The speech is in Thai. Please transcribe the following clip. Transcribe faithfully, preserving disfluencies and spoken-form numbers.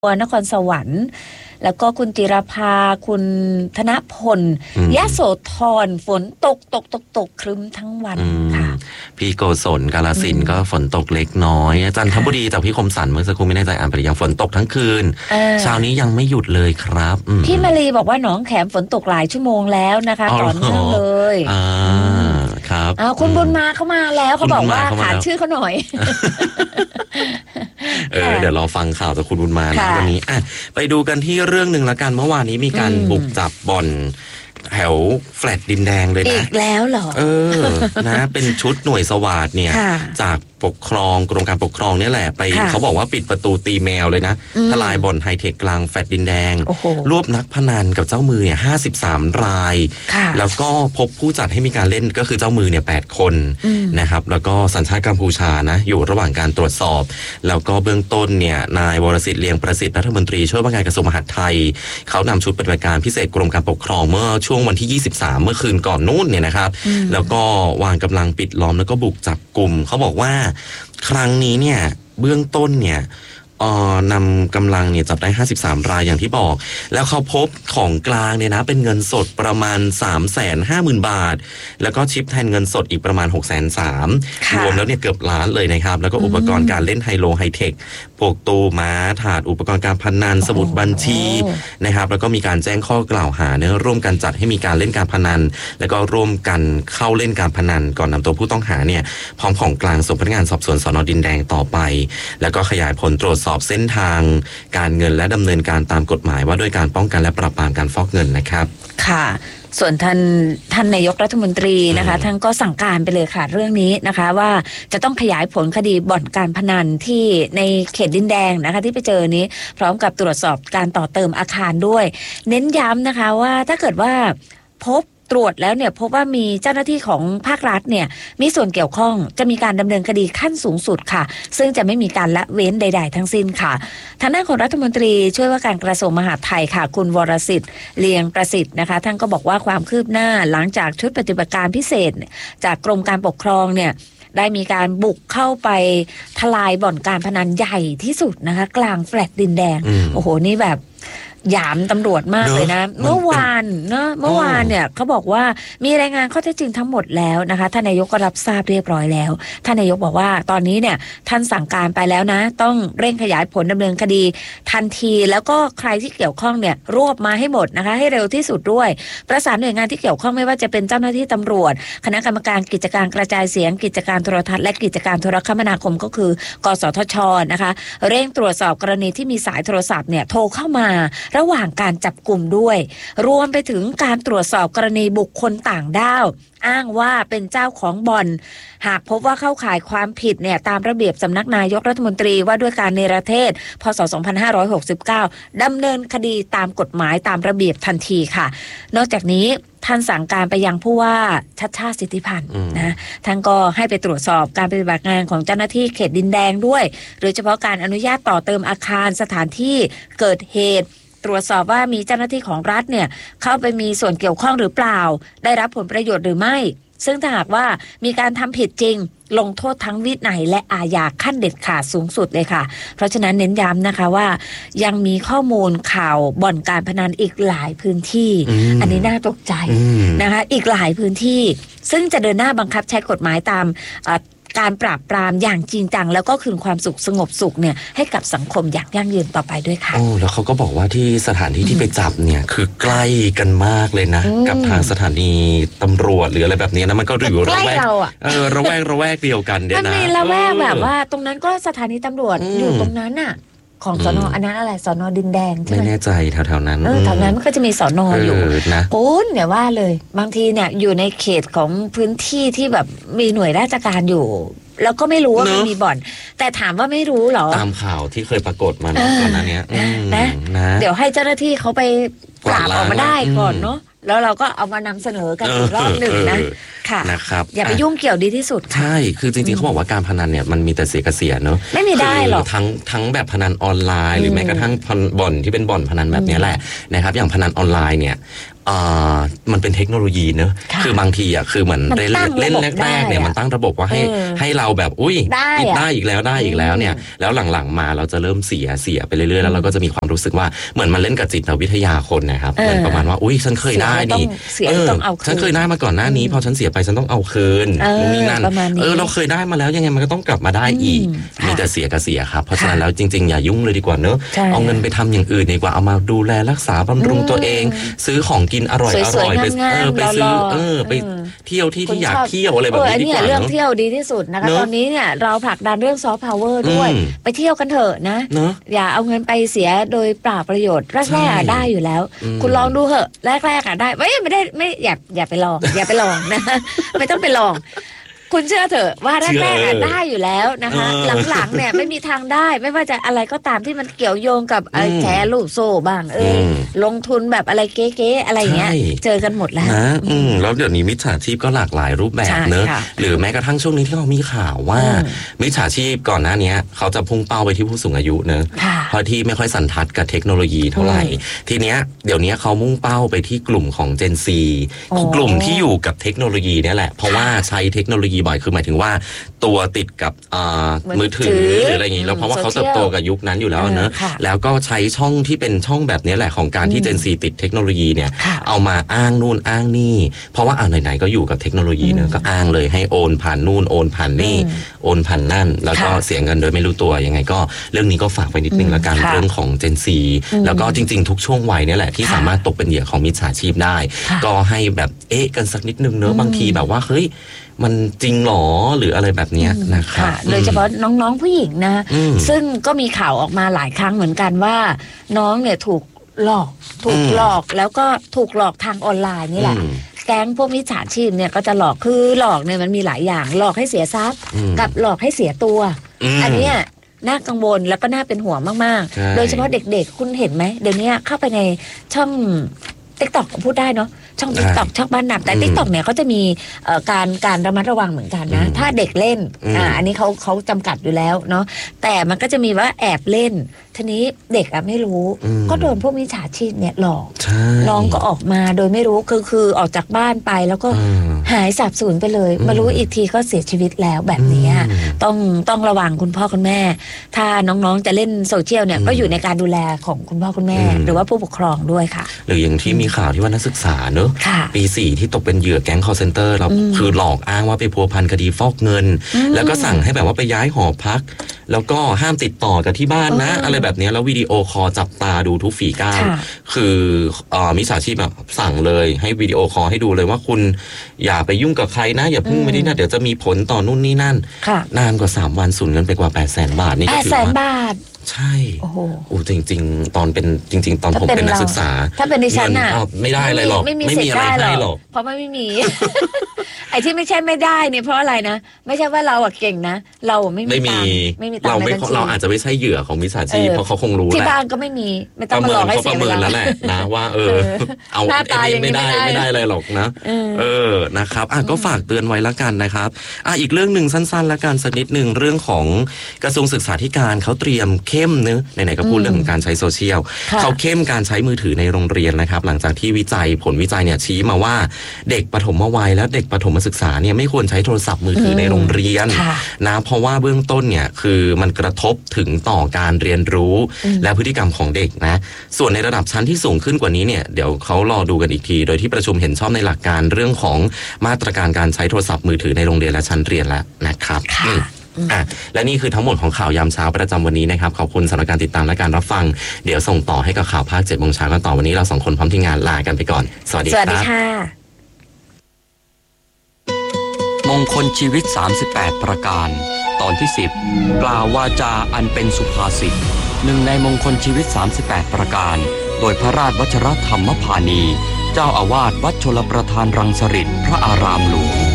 นครสวรรค์แล้วก็คุณจิรภาคุณธนพลยะโสธรฝนตกตกตกตกครึ้มทั้งวันค่ะพี่โกศลกาฬสินธุ์ก็ฝนตกเล็กน้อยจันทบุรีจากพี่คมสันเมื่อสักครู่ไม่แน่ใจอ่านไปหรือยังฝนตกทั้งคืนเช้านี้ยังไม่หยุดเลยครับพี่มารีบอกว่าหนองแขมฝนตกหลายชั่วโมงแล้วนะคะต่อเนื่องเลยอ่าครับคุณบุญมาเข้ามาแล้วเขาบอกว่าขานชื่อเขาหน่อยเออเดี๋ยวเราฟังข่าวจากคุณบุญมานะวันนี้อ่ะไปดูกันที่เรื่องหนึ่งละกันเมื่อวานนี้มีการบุกจับบ่อนแถวแฟลตดินแดงเลยนะอีกแล้วเหรอเออนะเป็นชุดหน่วยสวาทเนี่ยจากปกครองกรมการปกครองนี่แหละไปเขาบอกว่าปิดประตูตีแมวเลยนะทลายบ่อนไฮเทคกลางแฟลตดินแดงรวบนักพนันกับเจ้ามือเนี่ยห้าสิบสามรายแล้วก็พบผู้จัดให้มีการเล่นก็คือเจ้ามือเนี่ยแปดคนนะครับแล้วก็สัญชาติกัมพูชานะอยู่ระหว่างการตรวจสอบแล้วก็เบื้องต้นเนี่ยนายวรสิทธิ์เลียงประสิทธิ์รัฐมนตรีช่วยว่าการกระทรวงมหาดไทยเขานำชุดปฏิบัติการพิเศษกรมการปกครองเมื่อช่วงวันที่ยี่สิบสามเมื่อคืนก่อนนู่นเนี่ยนะครับแล้วก็วางกำลังปิดล้อมแล้วก็บุกจับกลุ่มเขาบอกว่าครั้งนี้เนี่ยเบื้องต้นเนี่ยเอ่อนำกำลังเนี่ยจับได้ห้าสิบสามรายอย่างที่บอกแล้วเขาพบของกลางเนี่ยนะเป็นเงินสดประมาณ สามแสนห้าหมื่น บาทแล้วก็ชิปแทนเงินสดอีกประมาณ หกแสนสามหมื่น รวมแล้วเนี่ยเกือบล้านเลยนะครับแล้วก็อุปกรณ์การเล่นไฮโลไฮเทคพวกตู้ม้าถาดอุปกรณ์การพนันสมุดบัญชีนะครับแล้วก็มีการแจ้งข้อกล่าวหาเนี่ยร่วมกันจัดให้มีการเล่นการพนันแล้วก็ร่วมกันเข้าเล่นการพนันก่อนนำตัวผู้ต้องหาเนี่ยพร้อมของกลางส่งพนักงานสอบสวนสน.ดินแดงต่อไปแล้วก็ขยายผลตรวจสอบเส้นทางการเงินและดำเนินการตามกฎหมายว่าด้วยการป้องกันและปราบปรามการฟอกเงินนะครับค่ะส่วนท่านท่านนายกรัฐมนตรีนะคะท่านก็สั่งการไปเลยค่ะเรื่องนี้นะคะว่าจะต้องขยายผลคดีบ่อนการพนันที่ในเขตดินแดงนะคะที่ไปเจอนี้พร้อมกับตรวจสอบการต่อเติมอาคารด้วยเน้นย้ำนะคะว่าถ้าเกิดว่าพบตรวจแล้วเนี่ยพบว่ามีเจ้าหน้าที่ของภาครัฐเนี่ยมีส่วนเกี่ยวข้องจะมีการดำเนินคดีขั้นสูงสุดค่ะซึ่งจะไม่มีการละเว้นใดๆทั้งสิ้นค่ะทางด้านของรัฐมนตรีช่วยว่าการกระทรวงมหาดไทยค่ะคุณวรสิทธิ์เลียงประสิทธิ์นะคะท่านก็บอกว่าความคืบหน้าหลังจากชุดปฏิบัติการพิเศษจากกรมการปกครองเนี่ยได้มีการบุกเข้าไปทลายบ่อนการพนันใหญ่ที่สุดนะคะกลางแฟลตดินแดงโอ้โหนี่แบบหยามตำรวจมากเลยนะเมื่อวานเนาะเมื่อวานเนี่ยเขาบอกว่ามีรายงานข้อเท็จจริงทั้งหมดแล้วนะคะท่านนายกก็รับทราบเรียบร้อยแล้วท่านนายกบอกว่าตอนนี้เนี่ยท่านสั่งการไปแล้วนะต้องเร่งขยายผลดำเนินคดีทันทีแล้วก็ใครที่เกี่ยวข้องเนี่ยรวบมาให้หมดนะคะให้เร็วที่สุดด้วยประสานหน่วยงานที่เกี่ยวข้องไม่ว่าจะเป็นเจ้าหน้าที่ตำรวจคณะกรรมการกิจการกระจายเสียงกิจการโทรทัศน์และกิจการโทรคมนาคมก็คือกสทช.นะคะเร่งตรวจสอบกรณีที่มีสายโทรศัพท์เนี่ยโทรเข้ามาระหว่างการจับกลุ่มด้วยรวมไปถึงการตรวจสอบกรณีบุคคลต่างด้าวอ้างว่าเป็นเจ้าของบ่อนหากพบว่าเข้าข่ายความผิดเนี่ยตามระเบียบสำนักนายกรัฐมนตรีว่าด้วยการเนรเทศพ.ศ. สองพันห้าร้อยหกสิบเก้าดำเนินคดีตามกฎหมายตามระเบียบทันทีค่ะนอกจากนี้ท่านสั่งการไปยังผู้ว่าชัชชาติสิทธิพันธ์นะท่านก็ให้ไปตรวจสอบการปฏิบัติงานของเจ้าหน้าที่เขตดินแดงด้วยโดยเฉพาะการอนุญาตต่อเติมอาคารสถานที่เกิดเหตุตรวจสอบว่ามีเจ้าหน้าที่ของรัฐเนี่ยเข้าไปมีส่วนเกี่ยวข้องหรือเปล่าได้รับผลประโยชน์หรือไม่ซึ่งถ้าหากว่ามีการทำผิดจริงลงโทษทั้งวินัยและอาญาขั้นเด็ดขาดสูงสุดเลยค่ะเพราะฉะนั้นเน้นย้ำนะคะว่ายังมีข้อมูลข่าวบ่อนการพนันอีกหลายพื้นที่ อ, อันนี้น่าตกใจนะคะอีกหลายพื้นที่ซึ่งจะเดินหน้าบังคับใช้กฎหมายตามการปราบปรามอย่างจริงจังแล้วก็คืนความสุขสงบสุขเนี่ยให้กับสังคมอย่างยั่งยืนต่อไปด้วยค่ะโอ้แล้วเขาก็บอกว่าที่สถานที่ที่ไปจับเนี่ยคือใกล้กันมากเลยนะกับทางสถานีตำรวจหรืออะไรแบบนี้นะมันก็อยู่ระแวกเออระแวกระแวกเดียวกันเนี่ยนะมันมีระแวกแบบว่าตรงนั้นก็สถานีตำรวจอยู่ตรงนั้นน่ะของสน.อันนั้นอะไรสน.ดินแดงใช่ไหมไม่แน่ใจแถวๆนั้นเออแถวนั้นมันก็จะมีสน.อยู่นะโอ้ยเนี่ยว่าเลยบางทีเนี่ยอยู่ในเขตของพื้นที่ที่แบบมีหน่วยราชการอยู่แล้วก็ไม่รู้ว่ามันมีบ่อนแต่ถามว่าไม่รู้หรอตามข่าวที่เคยปรากฏมาก่อนหน้านี้นะเดี๋ยวให้เจ้าหน้าที่เขาไปปราบออกมาได้ก่อนเนาะแล้วเราก็เอามานำเสนอกันอีกรอบหนึ่งนะค่ะนะครับอย่าไปยุ่งเกี่ยวดีที่สุดใช่คือจริงๆเขาบอกว่าการพนันเนี่ยมันมีแต่เสียกับเสียเนาะไม่มีได้หรอกทั้งทั้งแบบพนันออนไลน์หรือแม้กระทั่งบ่อนที่เป็นบ่อนพนันแบบนี้แหละนะครับอย่างพนันออนไลน์เนี่ยอ่ามันเป็นเทคโนโลยีเนอะคือบางทีอ่ะคือเหมือนเล่นเล่นแรกๆเนี่ยมันตั้งระบบว่าให้ให้เราแบบอุ้ยได้อีกแล้วได้อีกแล้วเนี่ยแล้วหลังๆมาเราจะเริ่มเสียเสียไปเรื่อยๆแล้วเราก็จะมีความรู้สึกว่าเหมือนมันเล่นกับจิตวิทยาคนนะครับเหมือนประมาณว่าอุ้ยฉันเคยได้นี่เออฉันเคยได้มาก่อนหน้านี้พอฉันเสียไปฉันต้องเอาคืนนี่นั่นเออเราเคยได้มาแล้วยังไงมันก็ต้องกลับมาได้อีกมีแต่เสียกับเสียครับเพราะฉะนั้นแล้วจริงๆอย่ายุ่งเลยดีกว่าเนอะเอาเงินไปทำอย่างอื่นดีกว่าเอามาดูแลรักษาบำรุงตัวเองซื้อของกินอร่อยอร่อยไปเออไปซื้อเออไปเที่ยวที่ที่อยากเที่ยวอะไรแบบนี้ดีกว่าเรื่องเที่ยวดีที่สุดนะคะตอนนี้เนี่ยเราผลักดันเรื่องซอฟต์พาวเวอร์ด้วยไปเที่ยวกันเถอะนะอย่าเอาเงินไปเสียโดยเปล่าประโยชน์แรกๆได้อยู่แล้วคุณลองดูเถอะแรกๆอ่ะได้ไม่ไม่ได้ไม่อย่าอย่าไปลองอย่าไปลองนะไม่ต้องไปลองคุณเชื่อเถอะว่าแรกๆได้อยู่แล้วนะคะหลังๆเนี่ยไม่มีทางได้ไม่ว่าจะอะไรก็ตามที่มันเกี่ยวโยงกับแชร์ลูกโซ่บ้างเออลงทุนแบบอะไรเก๊ๆอะไรเงี้ยเจอกันหมดแล้วนะอืมแล้วเดี๋ยวนี้มิจฉาชีพก็หลากหลายรูปแบบเนอะหรือแม้กระทั่งช่วงนี้ที่เรามีข่าวว่ามิจฉาชีพก่อนหน้านี้เขาจะพุ่งเป้าไปที่ผู้สูงอายุเนอะเพราะที่ไม่ค่อยสันทัดกับเทคโนโลยีเท่าไหร่ทีเนี้ยเดี๋ยวนี้เขามุ่งเป้าไปที่กลุ่มของ Gen Z กลุ่มที่อยู่กับเทคโนโลยีเนี่ยแหละเพราะว่าใช้เทคโนโลยีบ่อยคือหมายถึงว่าตัวติดกับมือถือหรืออะไรอย่างนี้แล้วเพราะว่าเขาเติบโตกับยุคนั้นอยู่แล้วเนอะแล้วก็ใช้ช่องที่เป็นช่องแบบนี้แหละของการที่ Gen Z ติดเทคโนโลยีเนี่ยเอามาอ้างนู่นอ้างนี่เพราะว่าอ่าไหนๆก็อยู่กับเทคโนโลยีเนอะก็อ้างเลยให้โอนผ่านนู่นโอนผ่านนี่โอนผ่านนั่นแล้วก็เสียเงินโดยไม่รู้ตัวยังไงก็เรื่องนี้ก็ฝากไปนิดนึงละกันเรื่องของ Gen Z แล้วก็จริงๆทุกช่วงวัยนี่แหละที่สามารถตกเป็นเหยื่อของมิจฉาชีพได้ก็ให้แบบเอ๊ะกันสักนิดนึงเนอะบางทีแบบว่าเฮ้ยมันจริงหรอหรืออะไรแบบนี้นะครับโดยเฉพาะน้องๆผู้หญิงนะซึ่งก็มีข่าวออกมาหลายครั้งเหมือนกันว่าน้องเนี่ยถูกหลอกถูกหลอกแล้วก็ถูกหลอกทางออนไลน์นี่แหละแก๊งพวกมิจฉาชีพเนี่ยก็จะหลอกคือหลอกเนี่ยมันมีหลายอย่างหลอกให้เสียทรัพย์กับหลอกให้เสียตัวอันเนี้ยน่ากังวลแล้วก็น่าเป็นห่วงมากๆโดยเฉพาะเด็กๆคุณเห็นไหมเดี๋ยวนี้เข้าไปในช่องติ๊กต็อกพูดได้เนาะช่องติ๊กต็อกช่องบ้านหนับแต่ติ๊กต็อกเนี่ยเขาจะมีการการระมัดระวังเหมือนกันนะถ้าเด็กเล่นอ่าอันนี้เขาเขาจำกัดอยู่แล้วเนาะแต่มันก็จะมีว่าแอบเล่นทีนี้เด็กอะไม่รู้ก็โดนพวกมิจฉาชีพเนี่ยหลอกน้องก็ออกมาโดยไม่รู้คือคือออกจากบ้านไปแล้วก็หายสาบสูญไปเลยมารู้อีกทีก็เสียชีวิตแล้วแบบนี้ต้องต้องระวังคุณพ่อคุณแม่ถ้าน้องๆจะเล่นโซเชียลเนี่ยก็อยู่ในการดูแลของคุณพ่อคุณแม่หรือว่าผู้ปกครองด้วยค่ะหรืออย่างที่มีข่าวที่ว่านักศึกษาเนอะปีสี่ที่ตกเป็นเหยื่อแก๊ง call center เราคือหลอกอ้างว่าไปพัวพันคดีฟอกเงินแล้วก็สั่งให้แบบว่าไปย้ายหอพักแล้วก็ห้ามติดต่อกับที่บ้านนะอะไรแบบนี้แล้ววิดีโอคอลจับตาดูทุกฝีก้าวคือมิจฉาชีพแบบสั่งเลยให้วิดีโอคอลให้ดูเลยว่าคุณอย่าไปยุ่งกับใครนะอย่าพึ่งไม่ได้นะเดี๋ยวจะมีผลต่อนู่นนี่นั่นนานกว่าสามวันสูญเงินไปกว่าแปดแสนบาทนี่ก็ถือว่าใช่โอ้โหจริงๆตอนเป็นจริงๆตอนผมเป็นนักศึกษาถ้าเป็นดิฉันน่ะไม่ได้อะไรหรอกไม่มีอะไรให้หรอกเพราะไม่มีไอ้ที่ไม่ใช่ไม่ได้เนี่ยเพราะอะไรนะไม่ใช่ว่าเราอะเก่งนะเราไม่มีไม่มีเราไม่เราอาจจะไม่ใช่เหยื่อของมิจฉาชีพเพราะเขาคงรู้ที่บ้านก็ไม่มีไม่ต้องมาหลอกให้เสียเวลาแล้วแหละนะว่าเออเอาไม่ได้ไม่ได้อะไรหรอกนะเออนะครับอ่ะก็ฝากเตือนไว้ละกันนะครับอ่ะอีกเรื่องหนึ่งสั้นๆละกันสักนิดหนึ่งเรื่องของกระทรวงศึกษาธิการเขาเตรียมเข้มเนื้อไหนๆก็พูดเรื่องของการใช้โซเชียลเขาเข้มการใช้มือถือในโรงเรียนนะครับหลังจากที่วิจัยผลวิจัยเนี่ยชี้มาว่าเด็กปฐมวัยและเด็กปฐมศึกษาเนี่ยไม่ควรใช้โทรศัพท์มือถือในโรงเรียนนะเพราะว่าเบื้องต้นเนี่ยคือมันกระทบถึงต่อการเรียนรู้และพฤติกรรมของเด็กนะส่วนในระดับชั้นที่สูงขึ้นกว่านี้เนี่ยเดี๋ยวเขารอดูกันอีกทีโดยที่ประชุมเห็นชอบในหลักการเรื่องของมาตรการการใช้โทรศัพท์มือถือในโรงเรียนและชั้นเรียนแล้วนะครับอ่ะและนี่คือทั้งหมดของข่าวยามเช้าประจำวันนี้นะครับขอบคุณสำหรับการติดตามและการรับฟังเดี๋ยวส่งต่อให้กับข่าวภาคเจ็ดโมงเช้ากันต่อวันนี้เราสองคนพร้อมทีมงานลากันไปก่อนสวัสดีครับสวัสดีค่ะมงคลชีวิตสามสิบแปดประการตอนที่สิบกล่าววาจาอันเป็นสุภาษิตหนึ่งในมงคลชีวิตสามสิบแปดประการโดยพระราชวชรธรรมพานีเจ้าอาวาสวัดชลประทานรังสฤษฎิพระอารามหลวง